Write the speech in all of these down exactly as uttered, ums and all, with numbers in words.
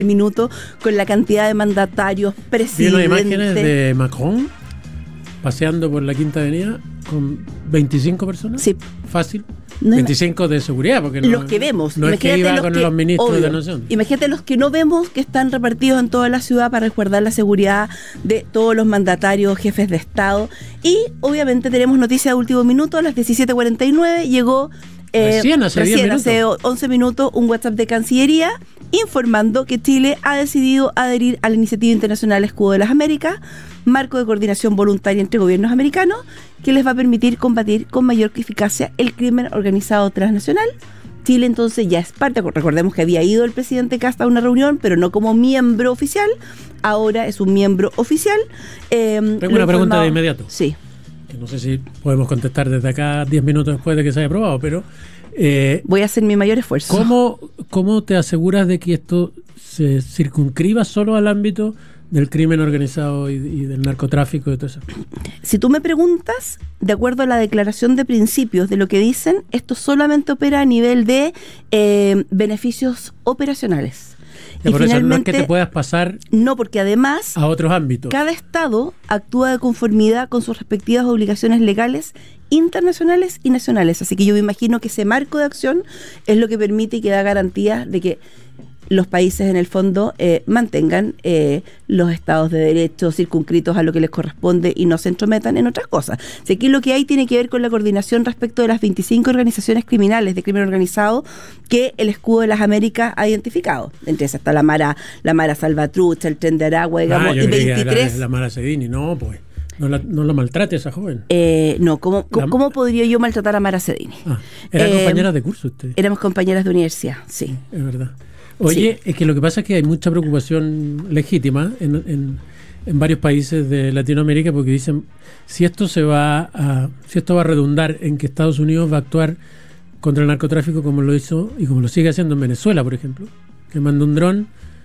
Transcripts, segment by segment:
minuto con la cantidad de mandatarios, presidentes. Vi unas imágenes de Macron paseando por la Quinta Avenida con veinticinco personas. Sí. Fácil. No, veinticinco de seguridad, porque los no, que vemos. No es que iba los con que, los ministros obvio, de la Nación. Imagínate los que no vemos, que están repartidos en toda la ciudad para resguardar la seguridad de todos los mandatarios, jefes de Estado. Y obviamente tenemos noticia de último minuto, a las diecisiete cuarenta y nueve llegó eh, recién, hace, recién hace once minutos un WhatsApp de Cancillería informando que Chile ha decidido adherir a la Iniciativa Internacional Escudo de las Américas, marco de coordinación voluntaria entre gobiernos americanos, que les va a permitir combatir con mayor eficacia el crimen organizado transnacional. Chile entonces ya es parte, recordemos que había ido el presidente Kast a una reunión, pero no como miembro oficial, ahora es un miembro oficial. Eh, Tengo una pregunta de inmediato. Sí. Que no sé si podemos contestar desde acá diez minutos después de que se haya aprobado, pero... Eh, Voy a hacer mi mayor esfuerzo. ¿Cómo, cómo te aseguras de que esto se circunscriba solo al ámbito del crimen organizado y, y del narcotráfico y todo eso? Si tú me preguntas, de acuerdo a la declaración de principios de lo que dicen, esto solamente opera a nivel de eh, beneficios operacionales. Ya, y por eso no es que te puedas pasar no, porque además a otros ámbitos. Cada estado actúa de conformidad con sus respectivas obligaciones legales internacionales y nacionales. Así que yo me imagino que ese marco de acción es lo que permite y que da garantías de que los países en el fondo eh, mantengan eh, los estados de derecho circunscritos a lo que les corresponde y no se entrometan en otras cosas. Si aquí lo que hay tiene que ver con la coordinación respecto de las veinticinco organizaciones criminales de crimen organizado que el Escudo de las Américas ha identificado. Entre esas está la Mara, la Mara Salvatrucha, el Tren de Aragua, digamos, ah, yo y veintitrés. La, la Mara Sedini, no, pues. No, la, no lo maltrate esa joven. Eh, no, ¿cómo, la, ¿cómo podría yo maltratar a Mara Sedini? Ah, ¿Eran eh, compañeras de curso ustedes? Éramos compañeras de universidad, sí. Es verdad. Oye, sí. Es que lo que pasa es que hay mucha preocupación legítima en, en, en varios países de Latinoamérica porque dicen, si esto se va a, si esto va a redundar en que Estados Unidos va a actuar contra el narcotráfico como lo hizo y como lo sigue haciendo en Venezuela, por ejemplo, que manda un dron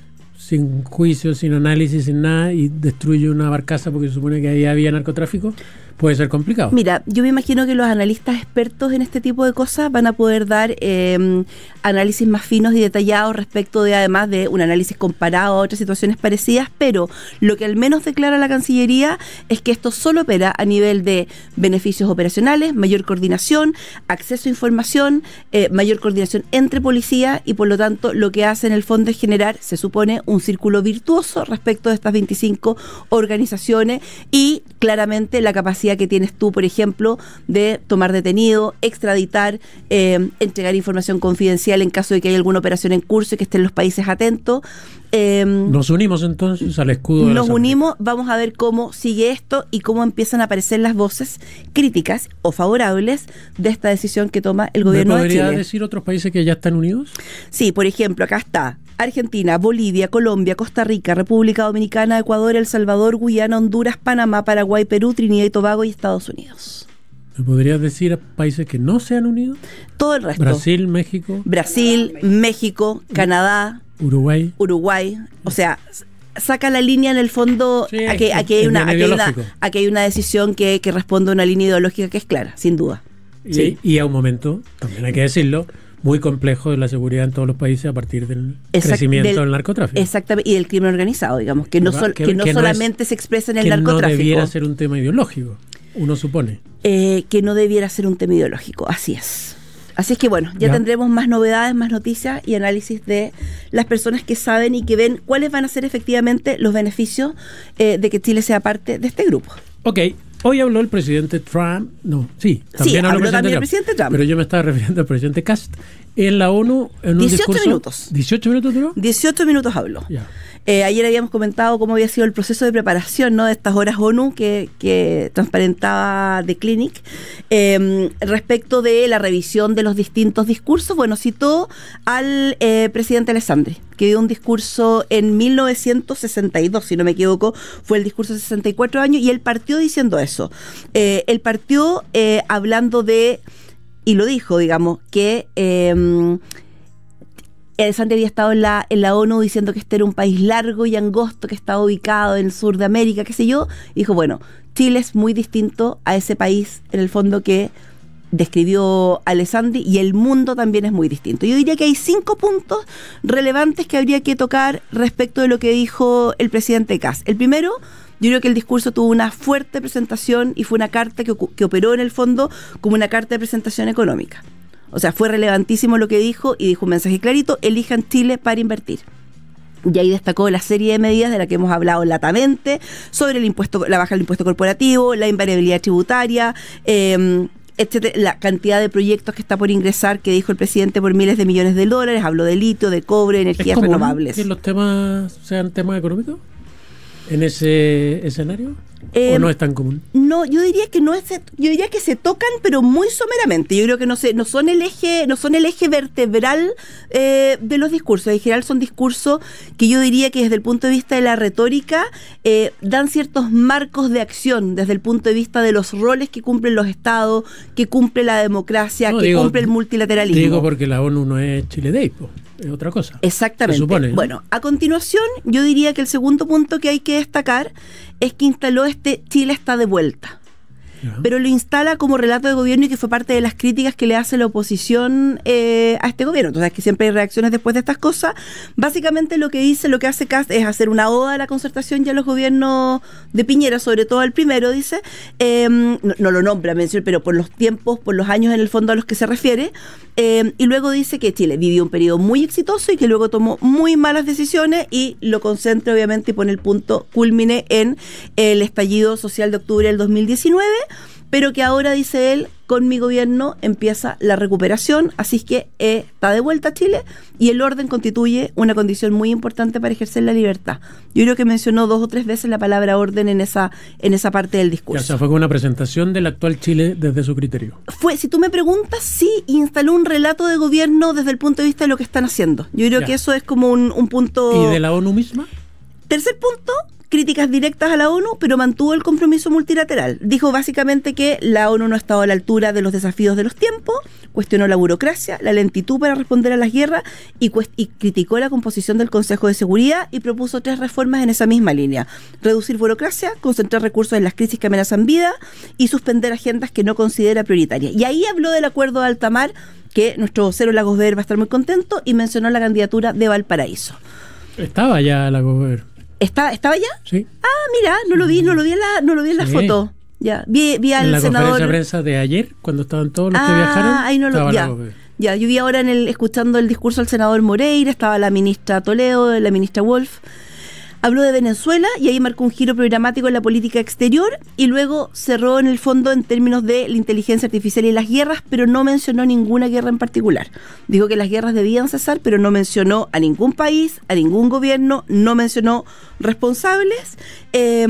sin juicio, sin análisis, sin nada y destruye una barcaza porque se supone que ahí había narcotráfico, puede ser complicado. Mira, yo me imagino que los analistas expertos en este tipo de cosas van a poder dar eh, análisis más finos y detallados respecto de, además de un análisis comparado a otras situaciones parecidas, pero lo que al menos declara la Cancillería es que esto solo opera a nivel de beneficios operacionales, mayor coordinación, acceso a información, eh, mayor coordinación entre policías y por lo tanto lo que hace en el fondo es generar, se supone, un círculo virtuoso respecto de estas veinticinco organizaciones y claramente la capacidad que tienes tú, por ejemplo, de tomar detenido, extraditar, eh, entregar información confidencial en caso de que haya alguna operación en curso y que estén los países atentos. Eh, nos unimos entonces al escudo de Nos unimos, vamos a ver cómo sigue esto y cómo empiezan a aparecer las voces críticas o favorables de esta decisión que toma el gobierno de Chile. ¿Podría decir otros países que ya están unidos? Sí, por ejemplo, acá está Argentina, Bolivia, Colombia, Costa Rica, República Dominicana, Ecuador, El Salvador, Guyana, Honduras, Panamá, Paraguay, Perú, Trinidad y Tobago y Estados Unidos. ¿Me podrías decir a países que no se han unido? Todo el resto. Brasil, México. Brasil, México, Canadá. Uruguay. Uruguay. O sea, saca la línea en el fondo. Sí, aquí, aquí, hay una, aquí, hay una, ideológico. aquí hay una decisión que, que responde a una línea ideológica que es clara, sin duda. Y, sí. y a un momento, también hay que decirlo, muy complejo de la seguridad en todos los países a partir del Exact, crecimiento del, del narcotráfico. Exactamente, y del crimen organizado, digamos, que no, sol, que, que no que solamente no es, se expresa en el que narcotráfico. Que no debiera ser un tema ideológico, uno supone. Eh, que no debiera ser un tema ideológico, así es. Así es que bueno, ya, ya tendremos más novedades, más noticias y análisis de las personas que saben y que ven cuáles van a ser efectivamente los beneficios eh, de que Chile sea parte de este grupo. Ok. Hoy habló el presidente Trump, no, sí, también sí, habló, habló el, presidente también Trump, el presidente Trump. Pero yo me estaba refiriendo al presidente Kast en la ONU en un dieciocho discurso. minutos. ¿dieciocho minutos duró? dieciocho minutos habló. Ya. Eh, ayer habíamos comentado cómo había sido el proceso de preparación, ¿no?, de estas horas ONU que, que transparentaba The Clinic eh, respecto de la revisión de los distintos discursos. Bueno, citó al eh, presidente Alessandri, que dio un discurso en mil novecientos sesenta y dos, si no me equivoco, fue el discurso de sesenta y cuatro años, y él partió diciendo eso. Eh, él partió eh, hablando de, y lo dijo, digamos, que Eh, Alessandri había estado en la, en la ONU diciendo que este era un país largo y angosto que estaba ubicado en el sur de América, qué sé yo, y dijo, bueno, Chile es muy distinto a ese país, en el fondo, que describió Alessandri, y el mundo también es muy distinto. Yo diría que hay cinco puntos relevantes que habría que tocar respecto de lo que dijo el presidente Kast. El primero, yo creo que el discurso tuvo una fuerte presentación y fue una carta que, que operó en el fondo como una carta de presentación económica. O sea, fue relevantísimo lo que dijo y dijo un mensaje clarito: elijan Chile para invertir. Y ahí destacó la serie de medidas de la que hemos hablado latamente sobre el impuesto, la baja del impuesto corporativo, la invariabilidad tributaria, eh, etcétera, la cantidad de proyectos que está por ingresar, que dijo el presidente, por miles de millones de dólares. Habló de litio, de cobre, energías renovables. ¿Que los temas sean temas económicos en ese escenario? Eh, ¿O no es tan común? No, yo diría que no es, yo diría que se tocan, pero muy someramente. Yo creo que no se, no son el eje, no son el eje vertebral eh, de los discursos. En general son discursos que yo diría que desde el punto de vista de la retórica eh, dan ciertos marcos de acción desde el punto de vista de los roles que cumplen los estados, que cumple la democracia, no, que digo, cumple el multilateralismo. Digo porque la ONU no es Chile Day, po. Es otra cosa. Exactamente. Se supone, ¿no? Bueno, a continuación, yo diría que el segundo punto que hay que destacar es que instaló este Chile está de vuelta. Uh-huh. Pero lo instala como relato de gobierno y que fue parte de las críticas que le hace la oposición eh, a este gobierno. Entonces, que siempre hay reacciones después de estas cosas. Básicamente lo que dice, lo que hace Kast es hacer una oda a la concertación y a los gobiernos de Piñera, sobre todo al primero, dice, eh, no, no lo nombra, menciona, pero por los tiempos, por los años en el fondo a los que se refiere, eh, y luego dice que Chile vivió un periodo muy exitoso y que luego tomó muy malas decisiones, y lo concentra obviamente y pone el punto culmine en el estallido social de octubre del dos mil diecinueve, pero que ahora, dice él, con mi gobierno empieza la recuperación, así que eh, está de vuelta a Chile y el orden constituye una condición muy importante para ejercer la libertad. Yo creo que mencionó dos o tres veces la palabra orden en esa en esa parte del discurso. O sea, fue como una presentación del actual Chile desde su criterio. Fue, si tú me preguntas, sí, instaló un relato de gobierno desde el punto de vista de lo que están haciendo. Yo creo ya. que eso es como un, un punto... ¿Y de la ONU misma? Tercer punto, críticas directas a la ONU, pero mantuvo el compromiso multilateral. Dijo básicamente que la ONU no ha estado a la altura de los desafíos de los tiempos, cuestionó la burocracia, la lentitud para responder a las guerras y, cuest- y criticó la composición del Consejo de Seguridad y propuso tres reformas en esa misma línea: reducir burocracia, concentrar recursos en las crisis que amenazan vida y suspender agendas que no considera prioritarias. Y ahí habló del acuerdo de alta mar, que nuestro vocero Lagos Ver va a estar muy contento, y mencionó la candidatura de Valparaíso. Estaba ya Lagos Ver. ¿Está, ¿Estaba ya? Sí. Ah, mira, no lo vi, no lo vi en la, no lo vi en la sí. foto. Ya, vi, vi al en la senador. Conferencia de prensa de ayer, cuando estaban todos los ah, que viajaron. Ahí no lo ya. Ya, yo vi ahora en el escuchando el discurso del senador Moreira, estaba la ministra Toledo, la ministra Wolf. Habló de Venezuela y ahí marcó un giro programático en la política exterior, y luego cerró en el fondo en términos de la inteligencia artificial y las guerras, pero no mencionó ninguna guerra en particular. Dijo que las guerras debían cesar, pero no mencionó a ningún país, a ningún gobierno, no mencionó responsables. Eh,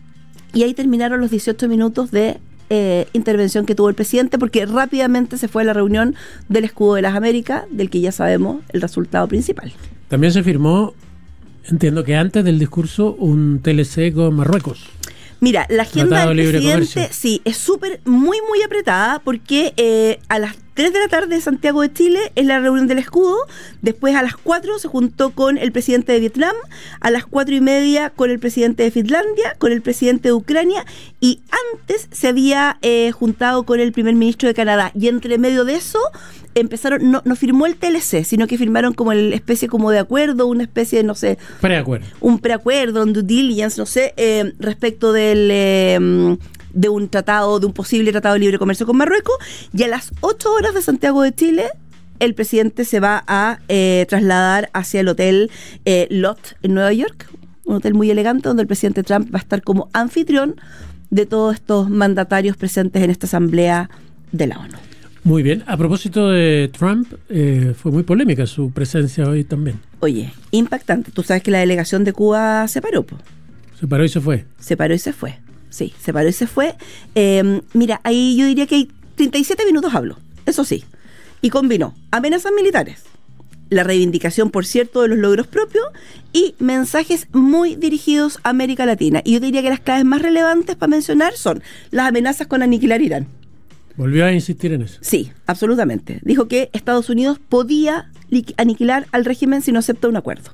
y ahí terminaron los dieciocho minutos de eh, intervención que tuvo el presidente, porque rápidamente se fue a la reunión del Escudo de las Américas, del que ya sabemos el resultado principal. También se firmó, entiendo que antes del discurso, un T L C con Marruecos. Mira, la agenda Tratado del de presidente, sí, es súper, muy, muy apretada, porque eh, a las tres de la tarde de Santiago de Chile es la reunión del Escudo, después a las cuatro se juntó con el presidente de Vietnam, a las cuatro y media con el presidente de Finlandia, con el presidente de Ucrania, y antes se había eh, juntado con el primer ministro de Canadá, y entre medio de eso empezaron, no, no firmó el T L C, sino que firmaron como el especie como de acuerdo, una especie de, no sé, preacuerdo, un preacuerdo, un due diligence, no sé, eh, respecto del eh, de un tratado, de un posible tratado de libre comercio con Marruecos, y a las ocho horas de Santiago de Chile el presidente se va a eh, trasladar hacia el hotel eh, Lot en Nueva York, un hotel muy elegante donde el presidente Trump va a estar como anfitrión de todos estos mandatarios presentes en esta asamblea de la ONU. Muy bien. A propósito de Trump, eh, fue muy polémica su presencia hoy también. Oye, impactante. Tú sabes que la delegación de Cuba se paró, po. Se paró y se fue. Se paró y se fue. Sí, se paró y se fue. Eh, mira, ahí yo diría que hay treinta y siete minutos habló, eso sí. Y combinó amenazas militares, la reivindicación, por cierto, de los logros propios y mensajes muy dirigidos a América Latina. Y yo diría que las claves más relevantes para mencionar son las amenazas con aniquilar Irán. ¿Volvió a insistir en eso? Sí, absolutamente. Dijo que Estados Unidos podía aniquilar al régimen si no acepta un acuerdo.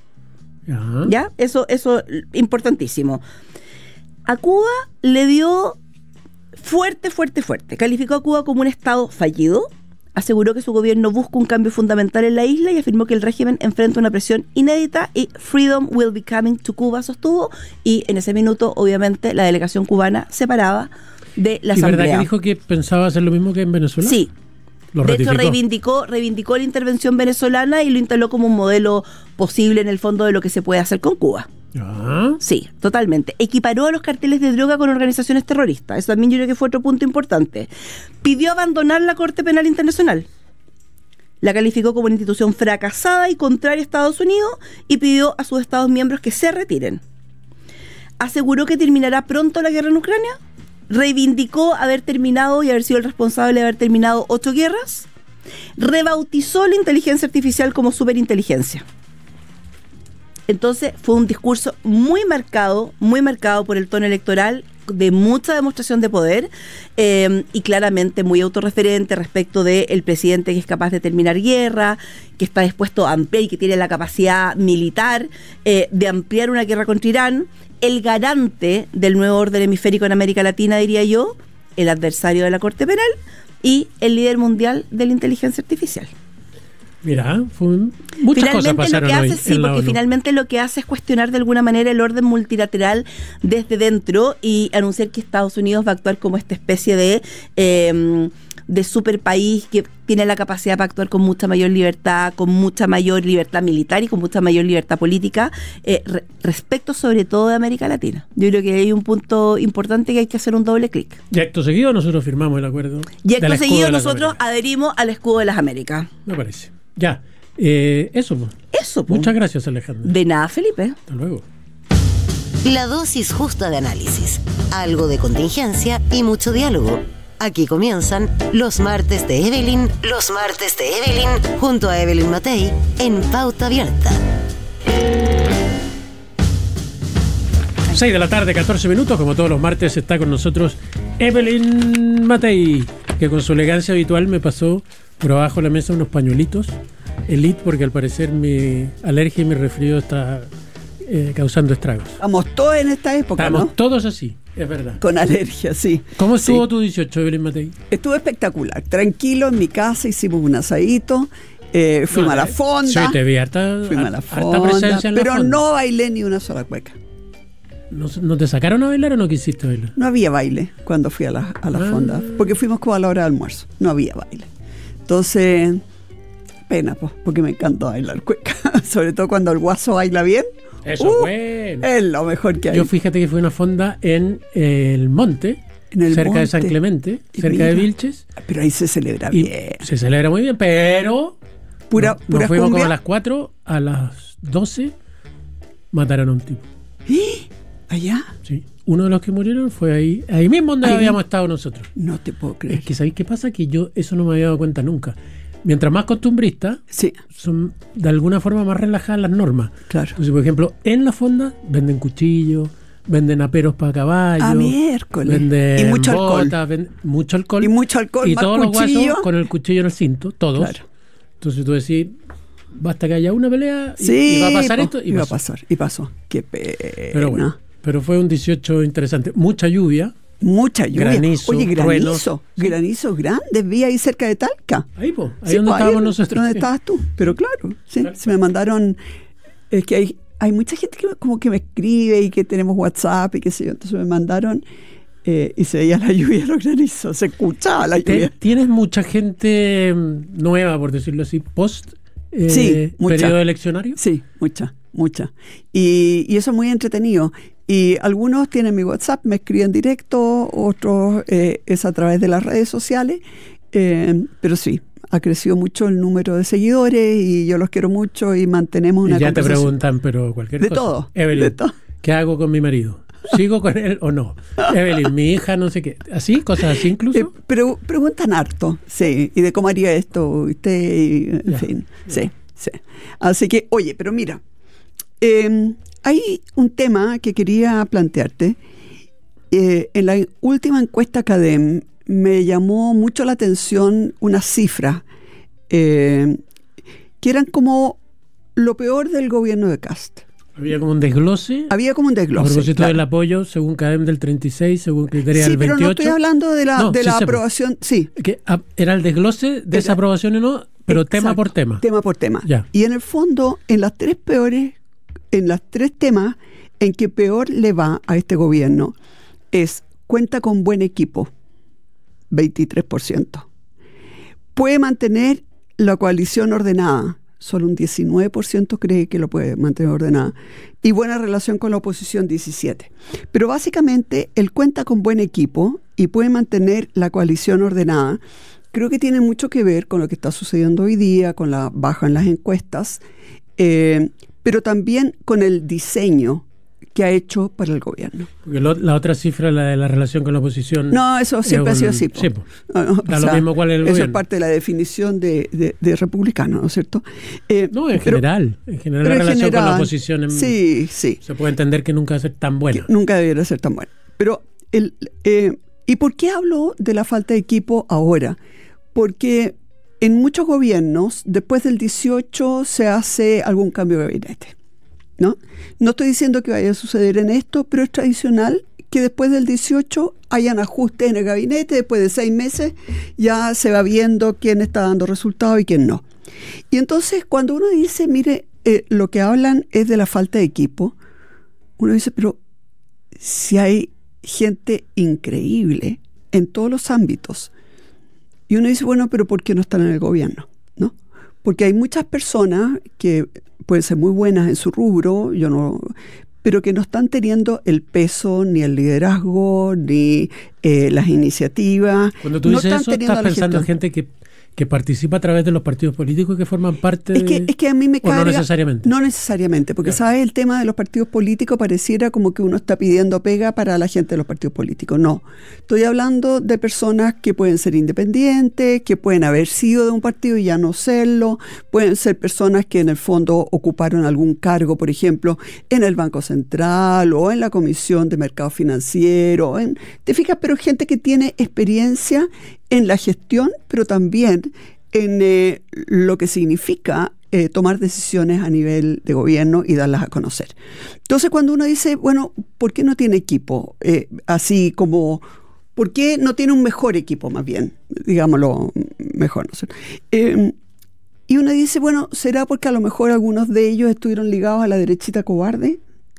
Ajá. ¿Ya? Eso, eso importantísimo. A Cuba le dio fuerte, fuerte, fuerte. Calificó a Cuba como un estado fallido, aseguró que su gobierno busca un cambio fundamental en la isla y afirmó que el régimen enfrenta una presión inédita y freedom will be coming to Cuba, sostuvo, y en ese minuto, obviamente, la delegación cubana se paraba de la ¿Y asamblea. verdad que dijo que pensaba hacer lo mismo que en Venezuela? Sí. Lo de ratificó. hecho, reivindicó, reivindicó la intervención venezolana y lo instaló como un modelo posible en el fondo de lo que se puede hacer con Cuba. Ah. Sí, totalmente. Equiparó a los carteles de droga con organizaciones terroristas. Eso también yo creo que fue otro punto importante. Pidió abandonar la Corte Penal Internacional. La calificó como una institución fracasada y contraria a Estados Unidos y pidió a sus Estados miembros que se retiren. Aseguró que terminará pronto la guerra en Ucrania. Reivindicó haber terminado y haber sido el responsable de haber terminado ocho guerras. Rebautizó la inteligencia artificial como superinteligencia. Entonces fue un discurso muy marcado, muy marcado por el tono electoral, de mucha demostración de poder eh, y claramente muy autorreferente respecto del presidente que es capaz de terminar guerra, que está dispuesto a ampliar y que tiene la capacidad militar eh, de ampliar una guerra contra Irán, el garante del nuevo orden hemisférico en América Latina, diría yo, el adversario de la Corte Penal y el líder mundial de la inteligencia artificial. Mira, fue un, muchas finalmente cosas pasaron lo que hace, hoy sí, en la porque ONU. finalmente lo que hace es cuestionar de alguna manera el orden multilateral desde dentro y anunciar que Estados Unidos va a actuar como esta especie de eh, de super país que tiene la capacidad para actuar con mucha mayor libertad, con mucha mayor libertad militar y con mucha mayor libertad política eh, re, respecto sobre todo de América Latina. Yo creo que hay un punto importante que hay que hacer un doble clic. Y acto seguido nosotros firmamos el acuerdo. Y acto seguido de nosotros Américas. adherimos al escudo de las Américas. Me parece. Ya, eh, eso. Pues. Eso, pues. Muchas gracias, Alejandra. De nada, Felipe. Hasta luego. La dosis justa de análisis, algo de contingencia y mucho diálogo. Aquí comienzan los martes de Evelyn, los martes de Evelyn, junto a Evelyn Matei, en Pauta Abierta. seis de la tarde, catorce minutos, como todos los martes está con nosotros Evelyn Matei, que con su elegancia habitual me pasó por abajo de la mesa unos pañuelitos Elite, porque al parecer mi alergia y mi resfrío está eh, causando estragos. Estamos todos en esta época, Estamos ¿no? todos así, es verdad. Con alergia, sí. ¿Cómo estuvo Sí. tu dieciocho, Evelyn Matei? Estuvo espectacular. Tranquilo en mi casa, hicimos un asadito, eh, fuimos No, a la eh, fonda. Sí, te vi harta, Fuimos a la harta fonda, presencia en la pero fonda. no bailé ni una sola cueca. ¿No, ¿No te sacaron a bailar o no quisiste bailar? No había baile cuando fui a la, a la Ah. fonda, porque fuimos como a la hora de almuerzo. No había baile. Entonces, pena, pues, porque me encanta bailar cueca. Sobre todo cuando el guaso baila bien. Eso, Uh, bueno. Es lo mejor que hay. Yo fíjate que fue una fonda en eh, el monte, En el cerca de monte. San Clemente, Y cerca de mira, Vilches. Pero ahí se celebra Y bien. se celebra muy bien, pero Pura, no- pura nos fuimos como cumbia. a las cuatro, a las doce mataron a un tipo. ¿Eh? ¿Allá? ¿Sí? Uno de los que murieron fue ahí, ahí mismo donde Ahí. habíamos estado nosotros. No te puedo creer. Es que ¿sabéis qué pasa? Que yo eso no me había dado cuenta nunca. Mientras más costumbristas, Sí, son de alguna forma más relajadas las normas. claro. Entonces, por ejemplo, en la fonda venden cuchillos, venden aperos para caballos, A miércoles. venden Y mucho alcohol. botas, ven- mucho alcohol. Y mucho alcohol, Y más todos los cuchillo. guasos con el cuchillo en el cinto, todos. Claro. Entonces tú decís, basta que haya una pelea y, Sí, y va a pasar po, esto. Y iba pasó. a pasar. Y pasó. Qué pena. Pero bueno, pero fue un dieciocho interesante. Mucha lluvia. Mucha lluvia. Granizo, Oye, granizo. truenos. Granizo grande. Vi ahí cerca de Talca. Ahí, po, ahí Sí, donde pues, estábamos ahí nosotros. ¿Dónde sí. estabas tú? Pero claro, sí, Claro. se me mandaron. Es que hay, hay mucha gente que como que me escribe y que tenemos WhatsApp y qué sé yo. Entonces me mandaron eh, y se veía la lluvia, los granizos. Se escuchaba la Te- lluvia. ¿Tienes mucha gente mm, nueva, por decirlo así, post eh, Sí, mucha. periodo eleccionario? Sí, mucha, mucha. Y, y eso es muy entretenido. Y algunos tienen mi WhatsApp, me escriben directo, otros eh, es a través de las redes sociales. Eh, pero sí, ha crecido mucho el número de seguidores y yo los quiero mucho y mantenemos una Y ya te conversación. preguntan, pero cualquier De cosa. todo, Evelyn, de todo. ¿qué hago con mi marido? ¿Sigo con él o no? Evelyn, mi hija, no sé qué. ¿Así? ¿Cosas así incluso? Eh, pero preguntan harto, sí, y de cómo haría esto usted, y, en Ya, fin, ya. sí, sí. Así que, oye, pero mira, eh, hay un tema que quería plantearte. Eh, en la última encuesta Cadem me llamó mucho la atención unas cifras eh, que eran como lo peor del gobierno de Kast. Había como un desglose. Había como un desglose. A propósito claro. del apoyo, según CADEM del treinta y seis, según criterio sí, del veintiocho. Sí, pero no estoy hablando de la, no, de sí la sé, aprobación. Sí. Que a, era el desglose de Era, esa aprobación o no, pero exacto, tema por tema. Tema por tema. Ya. Y en el fondo, en las tres peores, en las tres temas en que peor le va a este gobierno es cuenta con buen equipo, veintitrés por ciento. Puede mantener la coalición ordenada, solo un diecinueve por ciento cree que lo puede mantener ordenada. Y buena relación con la oposición, diecisiete por ciento. Pero básicamente, él cuenta con buen equipo y puede mantener la coalición ordenada. Creo que tiene mucho que ver con lo que está sucediendo hoy día, con la baja en las encuestas, eh, pero también con el diseño que ha hecho para el gobierno. Porque lo, la otra cifra, la de la relación con la oposición... No, eso siempre un, ha sido así. Po. Sí, po. No, no, da o lo sea, mismo cuál es el eso gobierno. Es parte de la definición de, de, de republicano, ¿no es cierto? Eh, no, en pero, general. En general la en relación general, con la oposición en, sí, sí. se puede entender que nunca va a ser tan buena. Que nunca debería ser tan buena. Pero, el, eh, ¿y por qué hablo de la falta de equipo ahora? Porque en muchos gobiernos, después del dieciocho, se hace algún cambio de gabinete. ¿No? No estoy diciendo que vaya a suceder en esto, pero es tradicional que después del dieciocho hayan ajustes en el gabinete, después de seis meses ya se va viendo quién está dando resultados y quién no. Y entonces cuando uno dice, mire, eh, lo que hablan es de la falta de equipo, uno dice, pero si hay gente increíble en todos los ámbitos. Y uno dice, bueno, pero ¿por qué no están en el gobierno? ¿No? Porque hay muchas personas que pueden ser muy buenas en su rubro, yo no, pero que no están teniendo el peso, ni el liderazgo, ni eh, las iniciativas. Cuando tú no dices están eso, estás pensando en gente que, que participa a través de los partidos políticos que forman parte es que, de... Es que a mí me carga... No necesariamente. No necesariamente, porque, claro. ¿sabes? El tema de los partidos políticos pareciera como que uno está pidiendo pega para la gente de los partidos políticos. No. Estoy hablando de personas que pueden ser independientes, que pueden haber sido de un partido y ya no serlo, pueden ser personas que en el fondo ocuparon algún cargo, por ejemplo, en el Banco Central o en la Comisión de Mercado Financiero. En, ¿te fijas? Pero gente que tiene experiencia en la gestión, pero también en eh, lo que significa eh, tomar decisiones a nivel de gobierno y darlas a conocer. Entonces, cuando uno dice, bueno, ¿por qué no tiene equipo? Eh, así como, ¿por qué no tiene un mejor equipo más bien? Digámoslo mejor, ¿no sé? Eh, y uno dice, bueno, ¿será porque a lo mejor algunos de ellos estuvieron ligados a la derechita cobarde?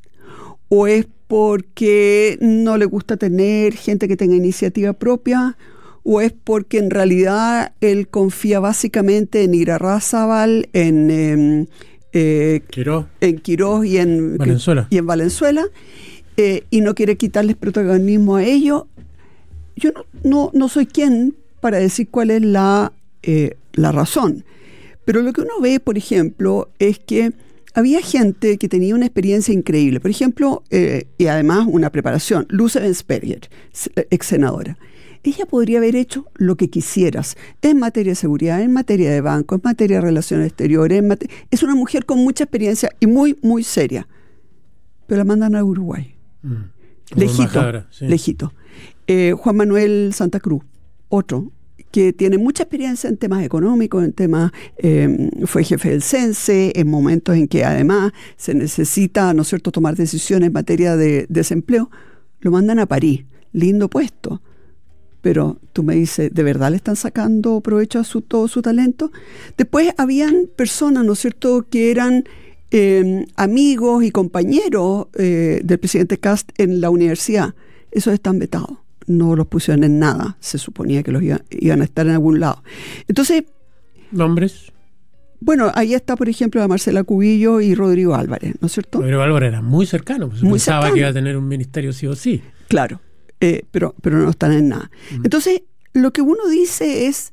¿O es porque no le gusta tener gente que tenga iniciativa propia? ¿O es porque en realidad él confía básicamente en Irarrázaval, en, eh, eh, Quirós. en Quirós y en Valenzuela, y, en Valenzuela eh, y no quiere quitarles protagonismo a ellos? Yo no, no, no soy quien para decir cuál es la, eh, la razón. Pero lo que uno ve, por ejemplo, es que había gente que tenía una experiencia increíble. Por ejemplo, eh, y además una preparación. Luz Evensperger, ex senadora. Ella podría haber hecho lo que quisieras en materia de seguridad, en materia de banco, en materia de relaciones exteriores. En mate- es una mujer con mucha experiencia y muy, muy seria. Pero la mandan a Uruguay. Mm, Lejito, sí. lejito. Eh, Juan Manuel Santa Cruz, otro, que tiene mucha experiencia en temas económicos, en temas, eh, fue jefe del CENSE, en momentos en que además se necesita, ¿no es cierto?, tomar decisiones en materia de desempleo. Lo mandan a París, lindo puesto. Pero tú me dices, ¿de verdad le están sacando provecho a su, todo su talento? Después habían personas, ¿no es cierto?, que eran eh, amigos y compañeros eh, del presidente Kast en la universidad. Esos están vetados. No los pusieron en nada. Se suponía que los iba, iban a estar en algún lado. Entonces... ¿Nombres? Bueno, ahí está, por ejemplo, la Marcela Cubillo y Rodrigo Álvarez, ¿no es cierto? Rodrigo Álvarez era muy cercano. Pues muy pensaba cercano. que iba a tener un ministerio sí o sí. Claro. Eh, pero, pero no están en nada. Uh-huh. Entonces, lo que uno dice es,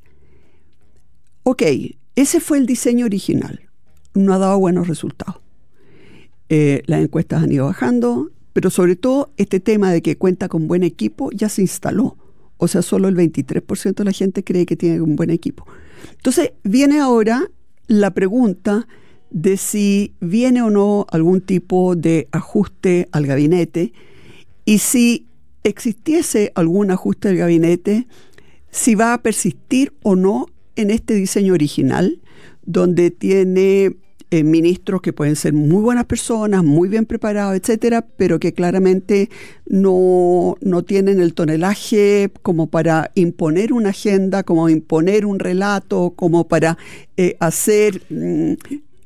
ok, ese fue el diseño original, no ha dado buenos resultados. Eh, las encuestas han ido bajando, pero sobre todo este tema de que cuenta con buen equipo ya se instaló. O sea, solo el veintitrés por ciento de la gente cree que tiene un buen equipo. Entonces, viene ahora la pregunta de si viene o no algún tipo de ajuste al gabinete y si existiese algún ajuste del gabinete, si va a persistir o no en este diseño original, donde tiene eh, ministros que pueden ser muy buenas personas, muy bien preparados, etcétera, pero que claramente no, no tienen el tonelaje como para imponer una agenda, como imponer un relato, como para eh, hacer, mm,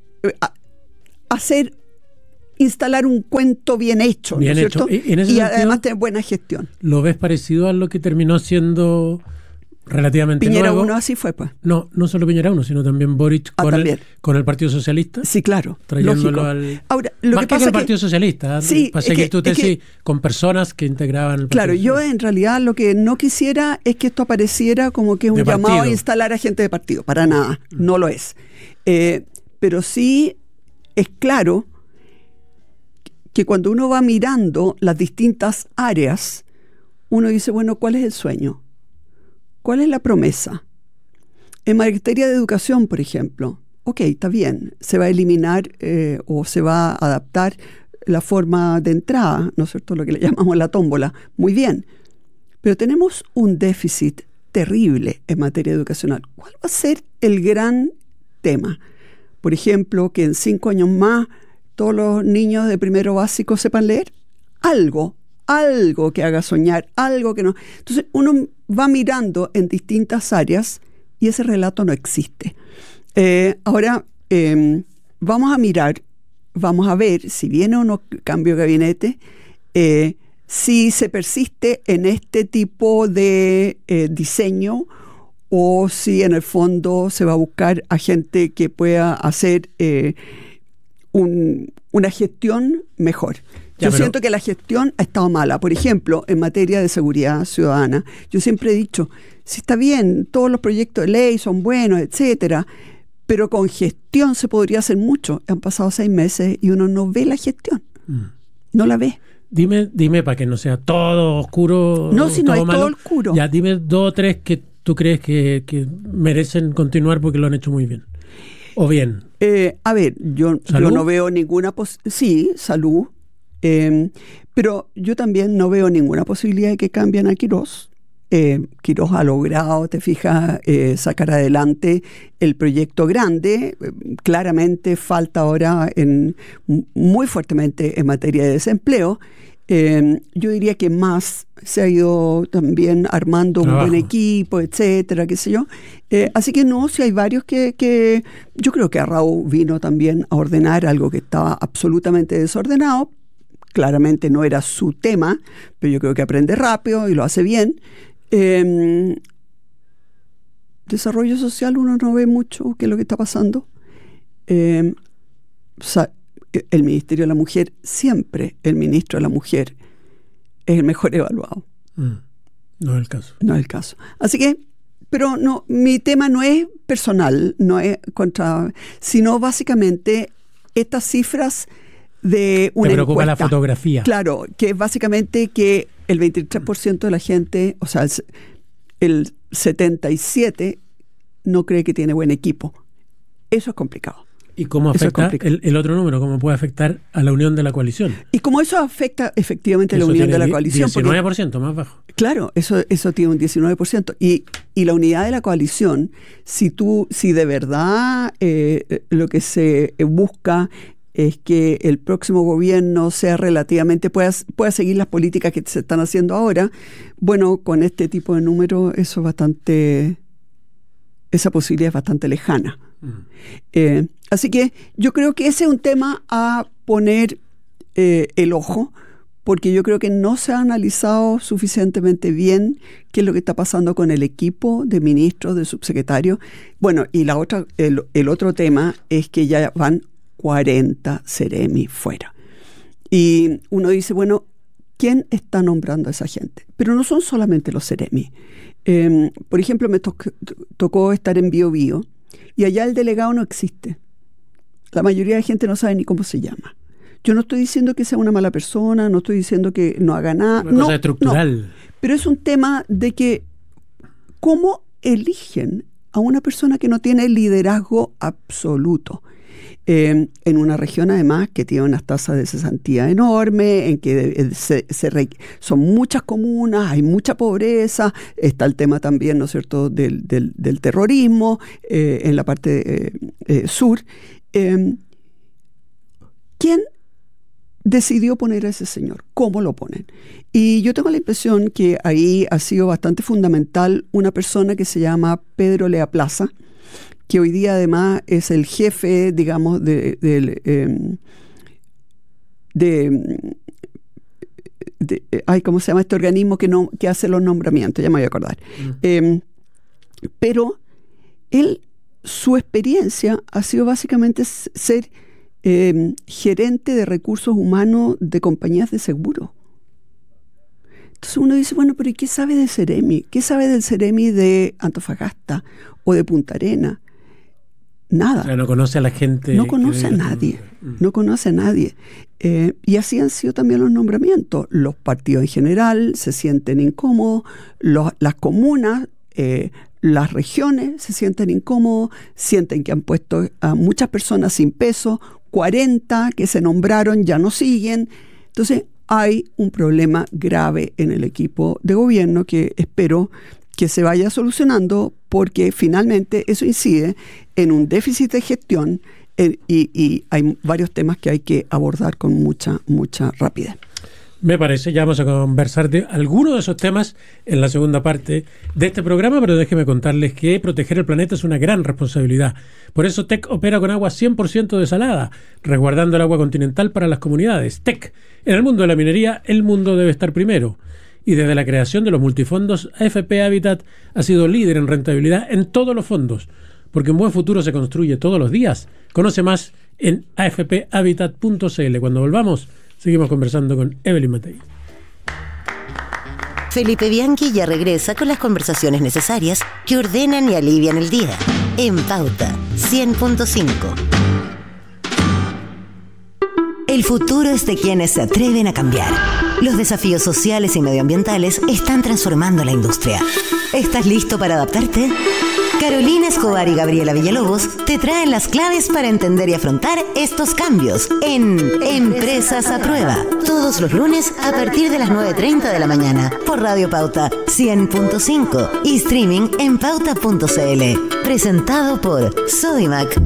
hacer instalar un cuento bien hecho, bien ¿no es hecho. cierto? Y, en ese y sentido, además tener buena gestión. ¿Lo ves parecido a lo que terminó siendo relativamente Piñera nuevo? uno así fue, pues. No, no solo Piñera uno, sino también Boric Ah, con, también. El, con el Partido Socialista. Sí, claro. Trayéndolo lógico. al... Ahora, lo más que que, pasa que el que, Partido Socialista, sí, para es seguir que- tu es tesis, que- con personas que integraban el Claro, Partido yo Socialista. en realidad lo que no quisiera es que esto apareciera como que es un De llamado partido. a instalar a gente de partido. Para nada, no lo es. Eh, pero sí es claro que cuando uno va mirando las distintas áreas, uno dice, bueno, ¿cuál es el sueño? ¿Cuál es la promesa? En materia de educación, por ejemplo, ok, está bien, se va a eliminar eh, o se va a adaptar la forma de entrada, ¿no es cierto?, lo que le llamamos la tómbola, muy bien, pero tenemos un déficit terrible en materia educacional. ¿Cuál va a ser el gran tema? Por ejemplo, que en cinco años más todos los niños de primero básico sepan leer. Algo, algo que haga soñar, algo que no... Entonces uno va mirando en distintas áreas y ese relato no existe. Eh, ahora, eh, vamos a mirar, vamos a ver si viene o no cambio de gabinete, eh, si se persiste en este tipo de eh, diseño o si en el fondo se va a buscar a gente que pueda hacer eh, un, una gestión mejor. Ya, yo pero- siento que la gestión ha estado mala. Por ejemplo, en materia de seguridad ciudadana, yo siempre he dicho, si está bien, todos los proyectos de ley son buenos, etcétera, pero con gestión se podría hacer mucho. Han pasado seis meses y uno no ve la gestión. Mm. No la ve. Dime, dime para que no sea todo oscuro. No, si no todo hay malo. todo oscuro. Ya, dime dos o tres que tú crees que, que merecen continuar porque lo han hecho muy bien. O bien. Eh, a ver, yo, ¿Salud? yo no veo ninguna posibilidad. Sí, salud. Eh, pero yo también no veo ninguna posibilidad de que cambien a Quirós. Eh, Quirós ha logrado, te fijas, eh, sacar adelante el proyecto grande. Eh, claramente falta ahora en, muy fuertemente en materia de desempleo. Eh, yo diría que más se ha ido también armando Trabajo. un buen equipo, etcétera, qué sé yo. Eh, así que no, si hay varios que, que... Yo creo que Arrau vino también a ordenar algo que estaba absolutamente desordenado. Claramente no era su tema, pero yo creo que aprende rápido y lo hace bien. Eh, desarrollo social uno no ve mucho qué es lo que está pasando. Eh, o sea, el Ministerio de la Mujer, siempre el ministro de la Mujer es el mejor evaluado. Mm. No es el caso. No es el caso. Así que, pero no, mi tema no es personal, no es contra, sino básicamente estas cifras de una Te preocupa encuesta. la fotografía. Claro, que es básicamente que el veintitrés por ciento de la gente, o sea, el, el setenta y siete por ciento no cree que tiene buen equipo. Eso es complicado. ¿Y cómo Eso es afecta complicado. el, el otro número? ¿Cómo puede afectar a la unión de la coalición? Y como eso afecta efectivamente a la Eso unión tiene de la di- coalición. porque- diecinueve por ciento más bajo. Claro, eso, eso tiene un diecinueve por ciento. Y, y la unidad de la coalición, si tú, si de verdad eh, lo que se busca es que el próximo gobierno sea relativamente, pueda, pueda seguir las políticas que se están haciendo ahora, bueno, con este tipo de números, eso es bastante, esa posibilidad es bastante lejana. Mm. Eh, así que yo creo que ese es un tema a poner eh, el ojo, porque yo creo que no se ha analizado suficientemente bien qué es lo que está pasando con el equipo de ministros, de subsecretarios. Bueno, y la otra, el, el otro tema es que ya van cuarenta Ceremi fuera. Y uno dice, bueno, ¿quién está nombrando a esa gente? Pero no son solamente los Ceremi. Eh, por ejemplo, me to- tocó estar en Bio Bio y allá el delegado no existe. La mayoría de gente no sabe ni cómo se llama. Yo no estoy diciendo que sea una mala persona, no estoy diciendo que no haga nada. Una no, cosa estructural. no. Pero es un tema de que cómo eligen a una persona que no tiene liderazgo absoluto. Eh, en una región además que tiene unas tasas de cesantía enormes, en que eh, se, se re, son muchas comunas, hay mucha pobreza, está el tema también, ¿no es cierto?, del, del, del terrorismo eh, en la parte eh, eh, sur. Eh, ¿quién decidió poner a ese señor? ¿Cómo lo ponen? Y yo tengo la impresión que ahí ha sido bastante fundamental una persona que se llama Pedro Lea Plaza, que hoy día además es el jefe, digamos, de, de, de, de, de ay, ¿cómo se llama este organismo que, no, que hace los nombramientos? Ya me voy a acordar. Mm. Eh, pero él, su experiencia ha sido básicamente ser eh, gerente de recursos humanos de compañías de seguro. Entonces uno dice, bueno, pero ¿y qué sabe del Ceremi? ¿Qué sabe del Ceremi de Antofagasta o de Punta Arenas? Nada. O sea, no conoce a la gente. No conoce a nadie. No conoce a nadie. Eh, y así han sido también los nombramientos. Los partidos en general se sienten incómodos, los, las comunas, eh, las regiones se sienten incómodos, sienten que han puesto a muchas personas sin peso, cuarenta que se nombraron ya no siguen. Entonces hay un problema grave en el equipo de gobierno que espero que se vaya solucionando, porque finalmente eso incide en un déficit de gestión eh, y, y hay varios temas que hay que abordar con mucha, mucha rapidez. Me parece, ya vamos a conversar de algunos de esos temas en la segunda parte de este programa, pero déjenme contarles que proteger el planeta es una gran responsabilidad. Por eso T E C opera con agua cien por ciento desalada, resguardando el agua continental para las comunidades. T E C, en el mundo de la minería, el mundo debe estar primero. Y desde la creación de los multifondos, A F P Habitat ha sido líder en rentabilidad en todos los fondos, porque un buen futuro se construye todos los días. Conoce más en a f p habitat punto c l. Cuando volvamos, seguimos conversando con Evelyn Matei. Felipe Bianchi ya regresa con las conversaciones necesarias que ordenan y alivian el día. En Pauta cien punto cinco. El futuro es de quienes se atreven a cambiar. Los desafíos sociales y medioambientales están transformando la industria. ¿Estás listo para adaptarte? Carolina Escobar y Gabriela Villalobos te traen las claves para entender y afrontar estos cambios en Empresas a Prueba. Todos los lunes a partir de las nueve treinta de la mañana por Radio Pauta cien punto cinco y streaming en pauta punto c l. Presentado por Sodimac.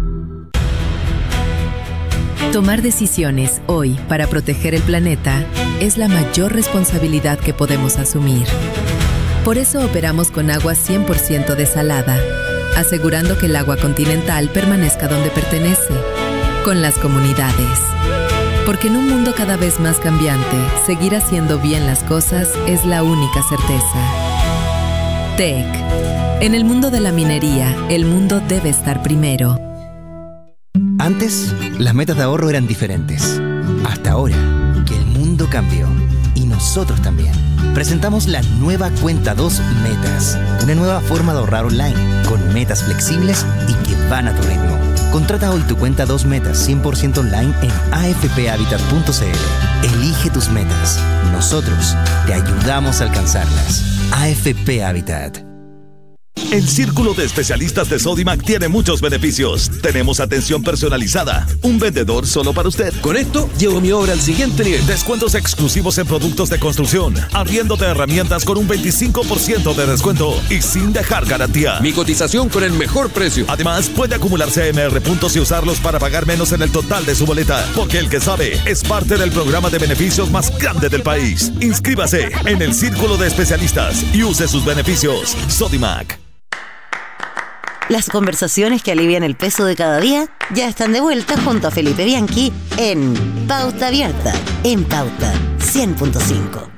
Tomar decisiones hoy para proteger el planeta es la mayor responsabilidad que podemos asumir. Por eso operamos con agua cien por ciento desalada, asegurando que el agua continental permanezca donde pertenece, con las comunidades. Porque en un mundo cada vez más cambiante, seguir haciendo bien las cosas es la única certeza. T E C. En el mundo de la minería, el mundo debe estar primero. Antes, las metas de ahorro eran diferentes. Hasta ahora, que el mundo cambió. Y nosotros también. Presentamos la nueva Cuenta dos Metas. Una nueva forma de ahorrar online, con metas flexibles y que van a tu ritmo. Contrata hoy tu Cuenta dos Metas cien por ciento online en a f p habitat punto c l. Elige tus metas. Nosotros te ayudamos a alcanzarlas. A F P Habitat. El Círculo de Especialistas de Sodimac tiene muchos beneficios. Tenemos atención personalizada, un vendedor solo para usted. Con esto, llevo mi obra al siguiente nivel. Descuentos exclusivos en productos de construcción, arriendo de herramientas con un veinticinco por ciento de descuento y sin dejar garantía. Mi cotización con el mejor precio. Además, puede acumular C M R puntos y usarlos para pagar menos en el total de su boleta, porque el que sabe es parte del programa de beneficios más grande del país. Inscríbase en el Círculo de Especialistas y use sus beneficios. Sodimac. Las conversaciones que alivian el peso de cada día ya están de vuelta junto a Felipe Bianchi en Pauta Abierta, en Pauta cien punto cinco.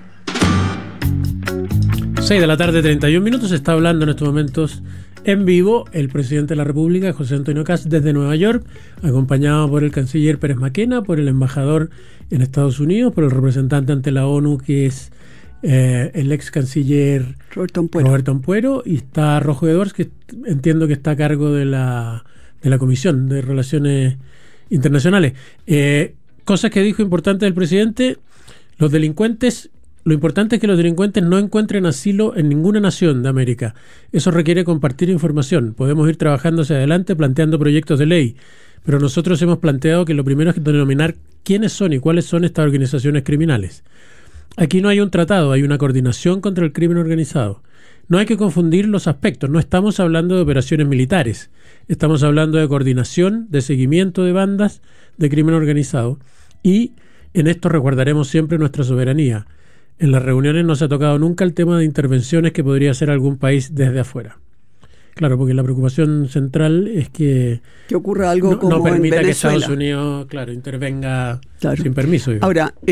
seis de la tarde, treinta y un minutos. Está hablando en estos momentos en vivo el presidente de la República, José Antonio Kast, desde Nueva York, acompañado por el canciller Pérez Maquena, por el embajador en Estados Unidos, por el representante ante la ONU, que es Eh, el ex canciller Roberto Ampuero. Roberto Ampuero, y está Rojo Edwards, que entiendo que está a cargo de la, de la Comisión de Relaciones Internacionales. Eh, cosas que dijo importantes del presidente: los delincuentes, lo importante es que los delincuentes no encuentren asilo en ninguna nación de América. Eso requiere compartir información. Podemos ir trabajando hacia adelante planteando proyectos de ley, pero nosotros hemos planteado que lo primero es denominar quiénes son y cuáles son estas organizaciones criminales. Aquí no hay un tratado, hay una coordinación contra el crimen organizado. No hay que confundir los aspectos, no estamos hablando de operaciones militares, estamos hablando de coordinación, de seguimiento de bandas, de crimen organizado. Y en esto resguardaremos siempre nuestra soberanía. En las reuniones no se ha tocado nunca el tema de intervenciones que podría hacer algún país desde afuera. Claro, porque la preocupación central es que, que ocurra algo no, como no permita en Venezuela, que Estados Unidos, claro, intervenga claro. sin permiso. Digamos. Ahora,